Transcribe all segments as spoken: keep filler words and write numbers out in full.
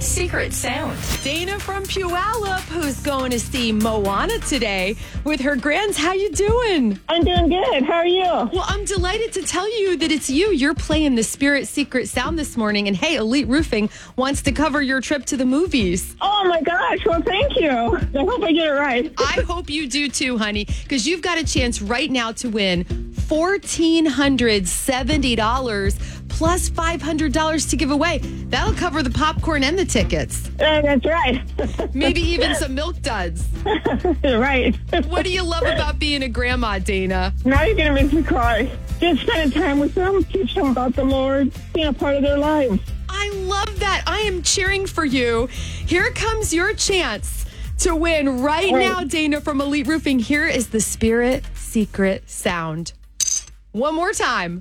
Secret Sound. Dana from Puyallup, who's going to see Moana today with her grands. How you doing? I'm doing good. How are you? Well, I'm delighted to tell you that it's you. You're playing the Spirit Secret Sound this morning. And hey, Elite Roofing wants to cover your trip to the movies. Oh, my gosh. Well, thank you. I hope I get it right. I hope you do too, honey, because you've got a chance right now to win one thousand four hundred seventy dollars plus five hundred dollars to give away. That'll cover the popcorn and the tickets. Uh, that's right. Maybe even some milk duds. Right. What do you love about being a grandma, Dana? Now you're going to make me cry. Just spending time with them, teach them about the Lord, being a part of their lives. I love that. I am cheering for you. Here comes your chance to win right Right. now, Dana from Elite Roofing. Here is the Spirit Secret Sound. One more time.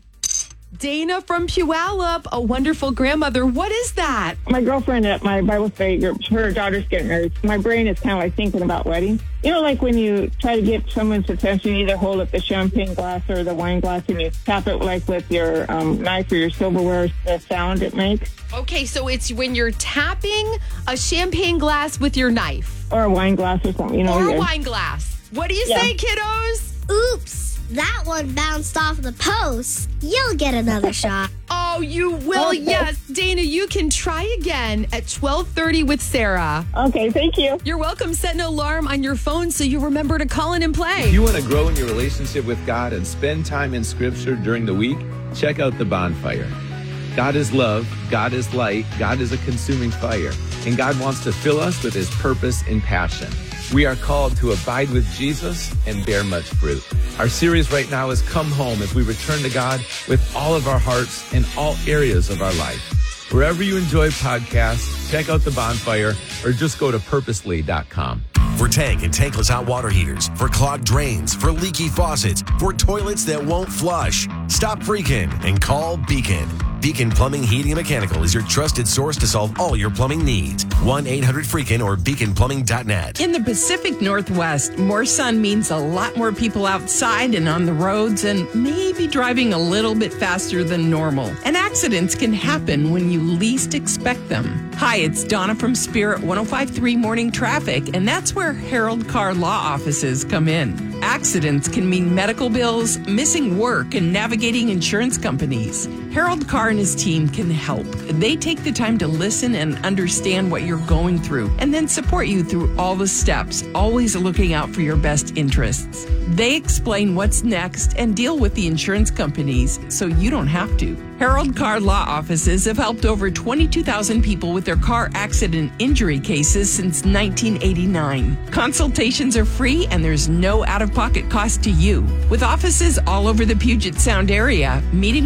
Dana from Puyallup, a wonderful grandmother. What is that? My girlfriend at my Bible study group, her daughter's getting married. My brain is kind of like thinking about weddings. You know, like when you try to get someone's attention, you either hold up the champagne glass or the wine glass and you tap it like with your um, knife or your silverware, the sound it makes. Okay, so it's when you're tapping a champagne glass with your knife. Or a wine glass or something, you know. Or a yeah. wine glass. What do you Yeah. say, kiddos? Oops, that one bounced off the post. You'll get another shot. Oh, you will. Okay. Yes. Dana, you can try again at twelve thirty with Sarah. Okay, thank you. You're welcome. Set an alarm on your phone so you remember to call in and play. If you want to grow in your relationship with God and spend time in Scripture during the week, check out The Bonfire. God is love, God is light, God is a consuming fire, and God wants to fill us with His purpose and passion. We are called to abide with Jesus and bear much fruit. Our series right now is Come Home as we return to God with all of our hearts in all areas of our life. Wherever you enjoy podcasts, check out The Bonfire or just go to purposely dot com. For tank and tankless hot water heaters, for clogged drains, for leaky faucets, for toilets that won't flush. Stop freaking and call Beacon. Beacon Plumbing, Heating, and Mechanical is your trusted source to solve all your plumbing needs. one eight hundred freakin' or beacon plumbing dot net. In the Pacific Northwest, more sun means a lot more people outside and on the roads and maybe driving a little bit faster than normal. And accidents can happen when you least expect them. Hi, it's Donna from Spirit one oh five point three Morning Traffic, and that's where Harold Carr Law Offices come in. Accidents can mean medical bills, missing work, and navigating insurance companies. Harold Carr and his team can help. They take the time to listen and understand what you're going through and then support you through all the steps, always looking out for your best interests. They explain what's next and deal with the insurance companies so you don't have to. Harold Carr Law Offices have helped over twenty-two thousand people with their car accident injury cases since nineteen eighty-nine. Consultations are free and there's no out-of-pocket cost to you. With offices all over the Puget Sound area, meeting